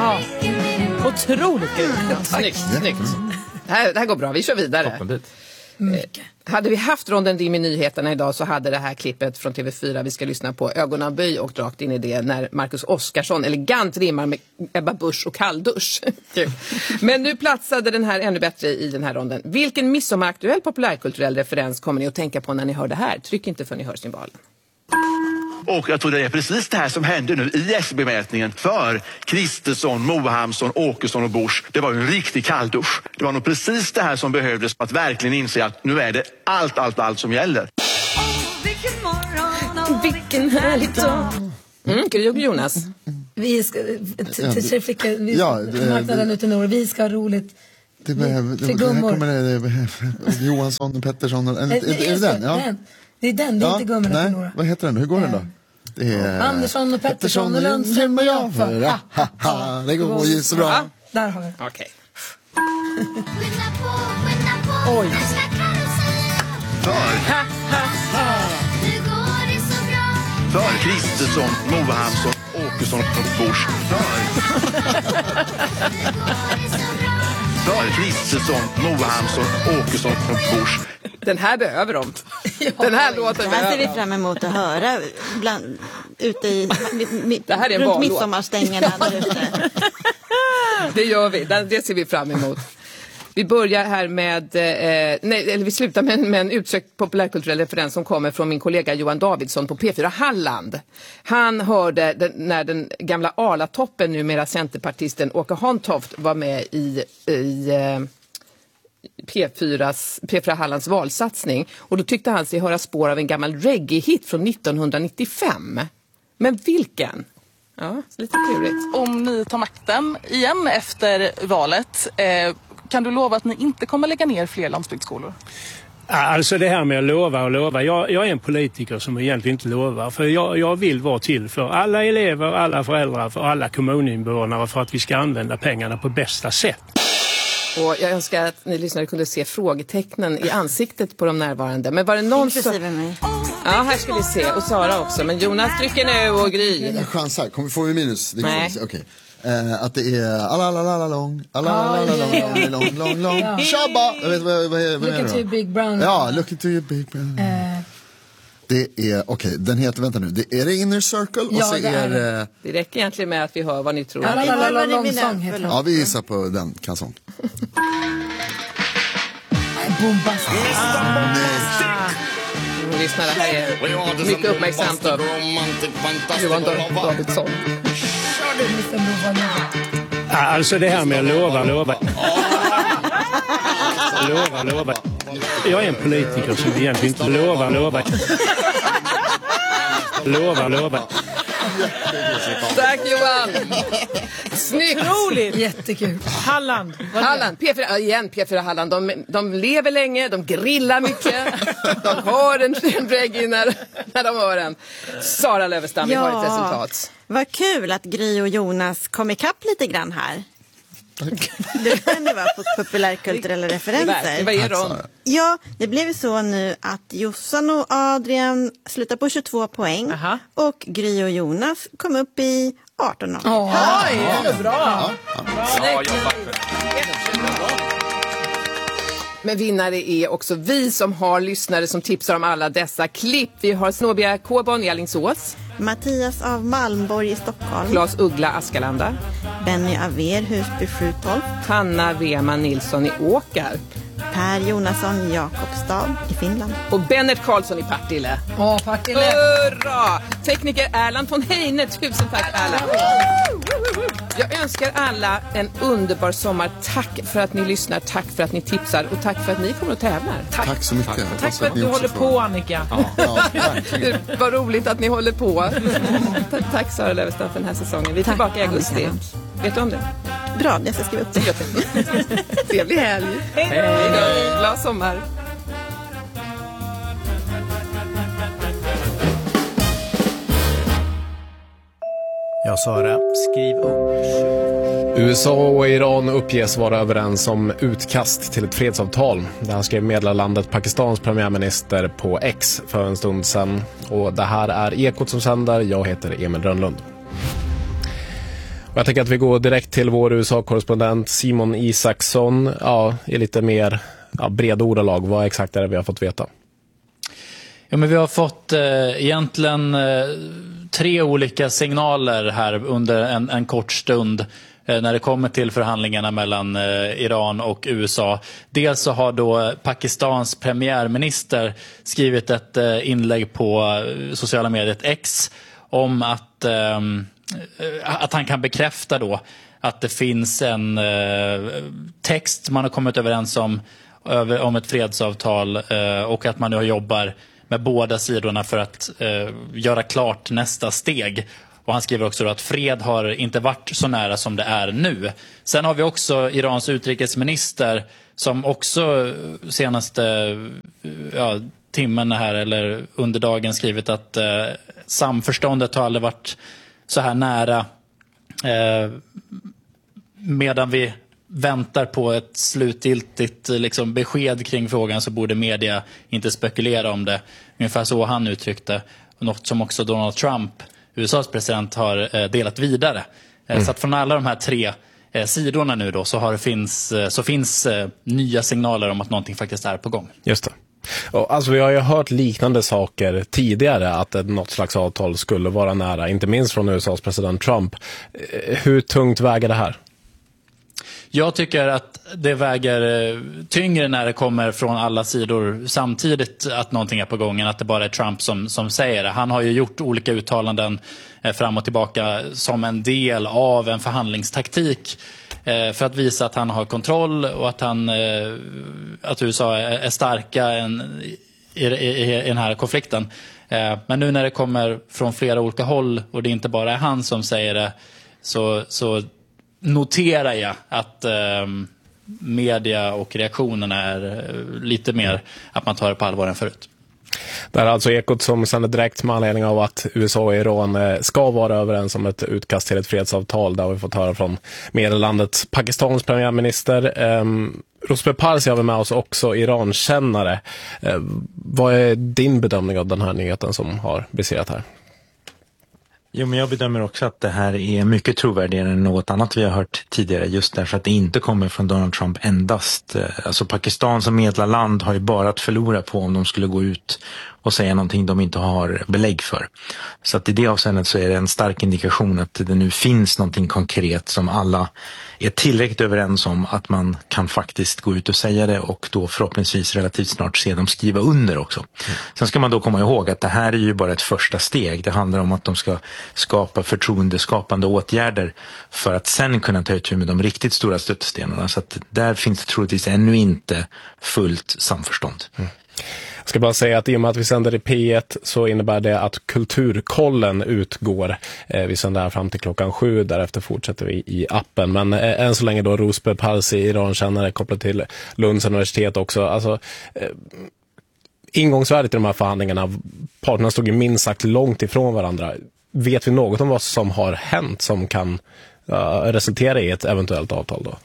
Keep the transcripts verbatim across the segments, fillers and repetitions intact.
Ja, otroligt kul. Snyggt, snyggt. Det här, det här går bra, vi kör vidare. Mycket. Eh, hade vi haft ronden dim i nyheterna idag så hade det här klippet från T V fyra vi ska lyssna på ögonaböj och rakt in i det när Marcus Oskarsson elegant rimmar med Ebba Busch och kalldusch. Men nu platsade den här ännu bättre i den här ronden. Vilken midsommaraktuell populärkulturell referens kommer ni att tänka på när ni hör det här? Tryck inte för ni hör cymbalen. Och jag tror det är precis det här som händer nu i S B-mätningen för Kristersson, Mohamsson, Åkesson och Busch. Det var ju en riktig kalldusch. Det var nog precis det här som behövdes för att verkligen inse att nu är det allt, allt, allt som gäller. Vilken härlig dag. Mm, Gry och Jonas. Vi ska fick vi Ja, marknaden ute i norr. Vi ska ha roligt. Det behöver, det, det här kommer det, det behöver, Johansson, Pettersson, är, är, är, är det den? Ja. Den. Det är den, det är Ja, inte gummorna nej, för några. vad heter den? Hur går den då? Det är Andersson och Pettersson och Lundström och jag för. Ha, ha, ha. Det går ju så bra. Ja. Där har vi. Okej. Okay. Oj. För, för Kristersson, Mohamsson, Åkesson och Busch. För, för Kristersson, Mohamsson, Åkesson och Busch. Den här behöver de. Den här låten det här ser vi behöver fram emot att höra bland, ute i mi, det här är en runt vallåt. midsommarstängerna där ute. Det gör vi, det ser vi fram emot. Vi börjar här med, eh, nej, eller vi slutar med, med en utsökt populärkulturell referens som kommer från min kollega Johan Davidsson på P fyra Halland. Han hörde den, när den gamla Arlatoppen, numera centerpartisten Åke Hantoft, var med i, i eh, P fyras, P fyra Hallands valsatsning. Och då tyckte han sig höra spår av en gammal reggae-hit från nittonhundranittiofem. Men vilken? Ja, lite klurigt. Om ni tar makten igen efter valet, eh, kan du lova att ni inte kommer lägga ner fler landsbygdsskolor? Alltså det här med att lova och lova. Jag, jag är en politiker som egentligen inte lovar. För jag, jag vill vara till för alla elever, alla föräldrar, för alla kommuninvånare för att vi ska använda pengarna på bästa sätt. Och jag önskar att ni lyssnare kunde se frågetecknen i ansiktet på de närvarande. Men var det någon som... mig. Ja, här ska vi se. Och Sara också. Men Jonas trycker nu och Gry. Jag chansar. Kommer vi få vi minus? Det Nej. Okej. Okay. Uh, att det är alla alla alla lång alla alla lång lång lång lång Shabba. Jag vet vad vad är Look into your big brown. Ja, look into your big brown. Uh. Det är okej, okay, den heter vänta nu. Det är det Inner Circle och ja, så det är är uh, det räcker egentligen med att vi hör vad ni tror. Alla alla alla lång sång heter det. Ja, vi gissar på den kanson. Bombastiskt. Lyssna, det här är mycket uppmärksamt av Johan Davidsson. Alltså det här med att lova, lova. Lova, lova. Jag är en politiker som egentligen inte lovar, lova. Lova, lova. Tack Johan. Snyggt. Roligt. Jättekul. Halland. Halland, P fyra, igen P fyra Halland. De, de lever länge, de grillar mycket. De har en, en reggae när, när de hör den. Sara Lövestam, vi Ja. har ett resultat. Vad kul att Gry och Jonas kom ikapp lite grann här. Det kan det vara på populärkulturella referenser. Vad är de? Ja, det blev så nu att Jossan och Adrian slutar på tjugotvå poäng. Aha. Och Gry och Jonas kom upp i arton. Oh, oj, det är bra. Bra jobbat. Men vinnare är också vi som har lyssnare som tipsar om alla dessa klipp. Vi har Snåbiga Kåbon i Alingsås, Mattias av Malmborg i Stockholm, Claes Uggla Askalanda, Benny Aver Husby sjuhundratolv, Hanna Weman Nilsson i Åkarp, Per Jonasson Jakobstad i Finland och Bennet Karlsson i Partille. Åh, Partille. Hurra! Tekniker Erland von Heine, tusen tack Erland. Jag önskar alla en underbar sommar. Tack för att ni lyssnar, tack för att ni tipsar och tack för att ni kommer att tävla. Tack, tack så mycket. Tack, tack för att du håller på, Annika. Ja, ja, det var roligt att ni håller på. Tack Sara Lövestam för den här säsongen. Vi är tack, tillbaka i augusti. Annika. Vet du om det? Bra, jag ska skriva upp det. Trevlig helg. Hej då. Glad sommar. Ja, Sara, skriv upp. U S A och Iran uppges vara överens om utkast till ett fredsavtal. Det här skrev meddelandet Pakistans premiärminister på X för en stund sedan. Och det här är Ekot som sänder. Jag heter Emil Rönnlund. Jag tänker att vi går direkt till vår U S A-korrespondent Simon Isaksson. Ja, i lite mer ja, bred ordalag. Vad exakt är det vi har fått veta? Ja, men vi har fått eh, egentligen eh, tre olika signaler här under en, en kort stund eh, när det kommer till förhandlingarna mellan eh, Iran och U S A. Dels så har då Pakistans premiärminister skrivit ett eh, inlägg på eh, sociala mediet X om att, eh, att han kan bekräfta då att det finns en eh, text man har kommit överens om över, om ett fredsavtal eh, och att man nu jobbar med båda sidorna för att eh, göra klart nästa steg. Och han skriver också då att fred har inte varit så nära som det är nu. Sen har vi också Irans utrikesminister som också senaste ja, timmen här eller under dagen skrivit att eh, samförståndet har aldrig varit så här nära eh, medan vi väntar på ett slutgiltigt liksom, besked kring frågan så borde media inte spekulera om det. Ungefär så han uttryckte. Något som också Donald Trump, U S A:s president, har eh, delat vidare. Mm. Så att från alla de här tre eh, sidorna nu då så, har det finns, eh, så finns eh, nya signaler om att någonting faktiskt är på gång. Just det. Och alltså vi har ju hört liknande saker tidigare att något slags avtal skulle vara nära, inte minst från U S A:s president Trump. Hur tungt väger det här? Jag tycker att det väger tyngre när det kommer från alla sidor samtidigt att någonting är på gång än att det bara är Trump som, som säger det. Han har ju gjort olika uttalanden fram och tillbaka som en del av en förhandlingstaktik för att visa att han har kontroll och att, han, att U S A är starka i, i, i den här konflikten. Men nu när det kommer från flera olika håll och det inte bara är han som säger det så... så noterar jag att eh, media och reaktionerna är eh, lite mer att man tar det på allvar än förut. Det är alltså Ekot som sänder direkt med anledning av att U S A och Iran eh, ska vara överens om ett utkast till ett fredsavtal. Där har vi fått höra från meddelandet Pakistans premiärminister. Eh, Rouzbeh Parsi har vi med oss också, Iran-kännare. Eh, vad är din bedömning av den här nyheten som har briserat här? Jo, men jag bedömer också att det här är mycket trovärdigare än något annat vi har hört tidigare, just därför att det inte kommer från Donald Trump endast. Alltså Pakistan som medlarland har ju bara att förlora på om de skulle gå ut och säga någonting de inte har belägg för. Så att i det avseendet så är det en stark indikation att det nu finns någonting konkret som alla är tillräckligt överens om att man kan faktiskt gå ut och säga det och då förhoppningsvis relativt snart se dem skriva under också. Mm. Sen ska man då komma ihåg att det här är ju bara ett första steg. Det handlar om att de ska skapa förtroendeskapande åtgärder för att sen kunna ta itu med de riktigt stora stöttestenarna. Så att där finns det troligtvis ännu inte fullt samförstånd. Mm. Jag ska bara säga att i och med att vi sänder i P ett så innebär det att kulturkollen utgår. Eh, vi sänder här fram till klockan sju, därefter fortsätter vi i appen. Men eh, än så länge då Rouzbeh Parsi, Iran-kännare, kopplat till Lunds universitet också. Alltså, eh, ingångsvärdet i de här förhandlingarna, parterna stod ju minst sagt långt ifrån varandra. Vet vi något om vad som har hänt som kan uh, resultera i ett eventuellt avtal då?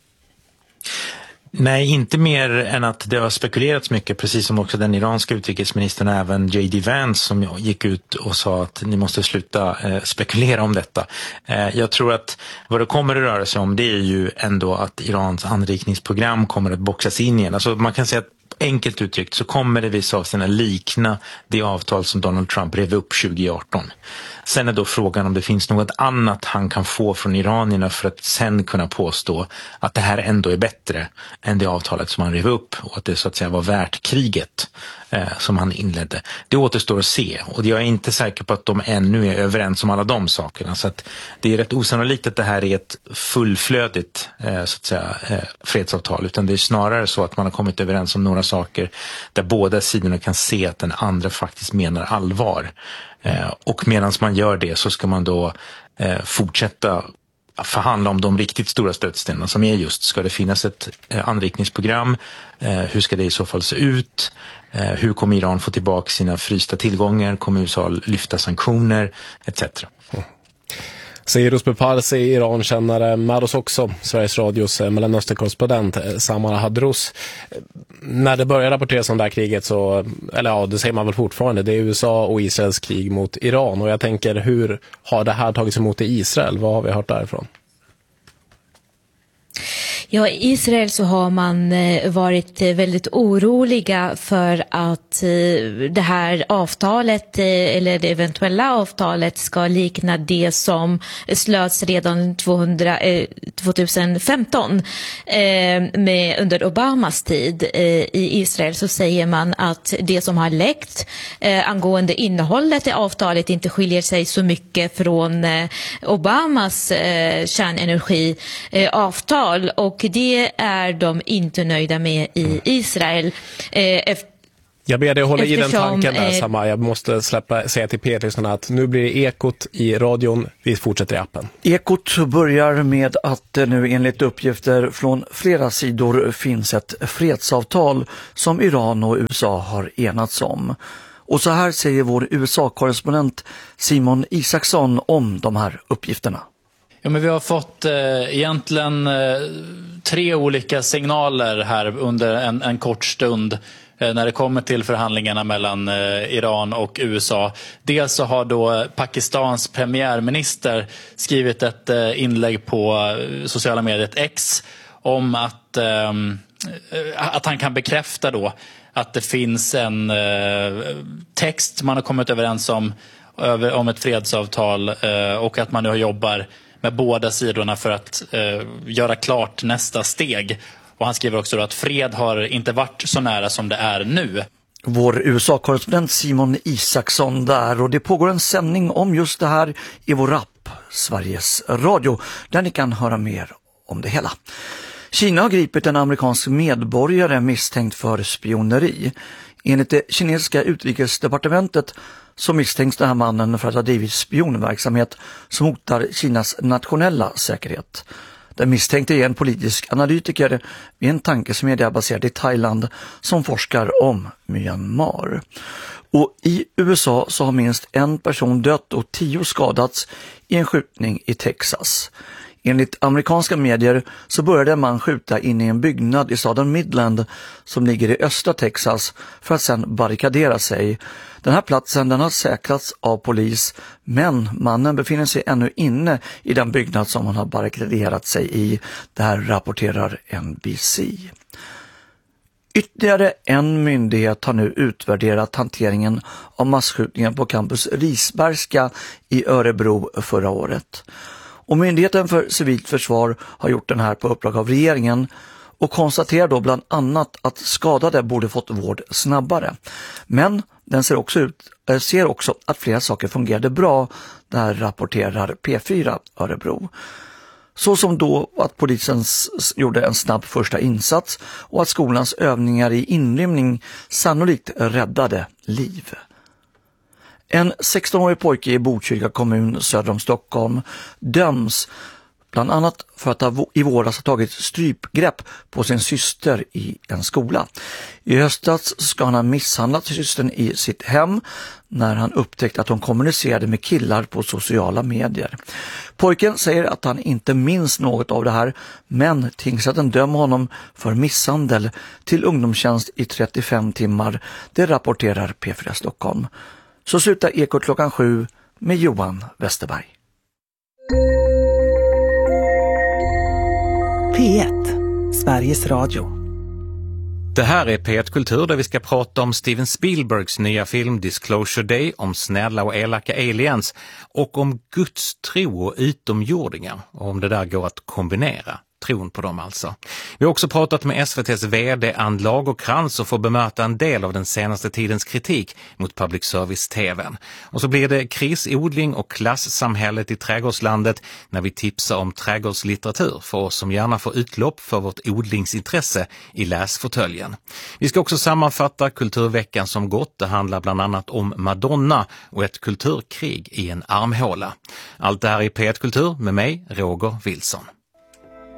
Nej, inte mer än att det har spekulerats mycket, precis som också den iranska utrikesministern och även J D Vance som gick ut och sa att ni måste sluta eh, spekulera om detta. Eh, jag tror att vad det kommer att röra sig om, det är ju ändå att Irans anrikningsprogram kommer att boxas in igen. Alltså man kan säga att enkelt uttryckt så kommer det vissa avseende likna det avtal som Donald Trump rev upp tjugo arton. Sen är då frågan om det finns något annat han kan få från iranierna för att sen kunna påstå att det här ändå är bättre än det avtalet som han rev upp och att det så att säga var värt kriget eh, som han inledde. Det återstår att se och jag är inte säker på att de ännu är överens om alla de sakerna, så att det är rätt osannolikt att det här är ett fullflödigt eh, så att säga, eh, fredsavtal, utan det är snarare så att man har kommit överens om några saker där båda sidorna kan se att den andra faktiskt menar allvar. Eh, och medan man gör det så ska man då eh, fortsätta förhandla om de riktigt stora stötstenarna som är just, ska det finnas ett eh, anrikningsprogram, eh, hur ska det i så fall se ut, eh, hur kommer Iran få tillbaka sina frysta tillgångar, kommer U S A lyfta sanktioner et cetera. Mm. Säger Ruspe Parsi, Iran-kännare, med oss också Sveriges Radios Mellanöstern-korrespondent Samara Hadrous. När det började rapporteras om det här kriget så, eller ja, det säger man väl fortfarande, det är U S A och Israels krig mot Iran. Och jag tänker, hur har det här tagits emot i Israel? Vad har vi hört därifrån? Ja, i Israel så har man varit väldigt oroliga för att det här avtalet eller det eventuella avtalet ska likna det som slöts redan tjugohundrafemton med, under Obamas tid i Israel. Så säger man att det som har läckt angående innehållet i avtalet inte skiljer sig så mycket från Obamas kärnenergiavtal, och det är de inte nöjda med i Israel. Efter Jag ber dig hålla i den Eftersom, tanken där, eh, Samma. Jag måste släppa, säga till Peter att nu blir det Ekot i radion. Vi fortsätter i appen. Ekot börjar med att det nu enligt uppgifter från flera sidor finns ett fredsavtal som Iran och U S A har enats om. Och så här säger vår U S A-korrespondent Simon Isaksson om de här uppgifterna. Ja, men vi har fått eh, egentligen eh, tre olika signaler här under en, en kort stund eh, när det kommer till förhandlingarna mellan eh, Iran och U S A. Dels så har då Pakistans premiärminister skrivit ett eh, inlägg på eh, sociala mediet X om att, eh, att han kan bekräfta då att det finns en eh, text man har kommit överens om, över, om ett fredsavtal eh, och att man nu jobbar med båda sidorna för att eh, göra klart nästa steg. Och han skriver också då att fred har inte varit så nära som det är nu. Vår U S A-korrespondent Simon Isaksson där, och det pågår en sändning om just det här i vår app Sveriges Radio, där ni kan höra mer om det hela. Kina har gripit en amerikansk medborgare misstänkt för spioneri. Enligt det kinesiska utrikesdepartementet så misstänks den här mannen för att ha drivit spionverksamhet som hotar Kinas nationella säkerhet. Den misstänkte är en politisk analytiker vid en tankesmedja baserad i Thailand som forskar om Myanmar. Och i U S A så har minst en person dött och tio skadats i en skjutning i Texas. Enligt amerikanska medier så började man skjuta in i en byggnad i staden Midland som ligger i östra Texas för att sedan barrikadera sig. Den här platsen den har säkrats av polis, men mannen befinner sig ännu inne i den byggnad som han har barrikaderat sig i. Det här rapporterar N B C. Ytterligare en myndighet har nu utvärderat hanteringen av masskjutningen på campus Risbergska i Örebro förra året. Och Myndigheten för civilt försvar har gjort den här på uppdrag av regeringen och konstaterar då bland annat att skadade borde fått vård snabbare. Men den ser också, ut, ser också att flera saker fungerade bra, där rapporterar P fyra Örebro. Så som då att polisen gjorde en snabb första insats och att skolans övningar i inrymning sannolikt räddade liv. En sexton-årig pojke i Botkyrka kommun söder om Stockholm döms bland annat för att ha i våras ha tagit strypgrepp på sin syster i en skola. I höstas ska han ha misshandlat systern i sitt hem när han upptäckte att hon kommunicerade med killar på sociala medier. Pojken säger att han inte minns något av det här, men tingsrätten dömer honom för misshandel till ungdomstjänst i trettiofem timmar. Det rapporterar P fyra Stockholm. Så slutar Ekot klockan sju med Johan Westerberg. P ett, Sveriges Radio. Det här är P ett Kultur där vi ska prata om Steven Spielbergs nya film Disclosure Day, om snälla och elaka aliens och om Guds tro och utomjordingar, och om det där går att kombinera. Tron på dem alltså. Vi har också pratat med S V T:s vd Ann Lagerkrans och får bemöta en del av den senaste tidens kritik mot public service-tvn. Och så blir det krisodling och klassamhället i trädgårdslandet när vi tipsar om trädgårdslitteratur för oss som gärna får utlopp för vårt odlingsintresse i läsfåtöljen. Vi ska också sammanfatta kulturveckan som gått. Det handlar bland annat om Madonna och ett kulturkrig i en armhåla. Allt det här i P ett Kultur med mig, Roger Wilson.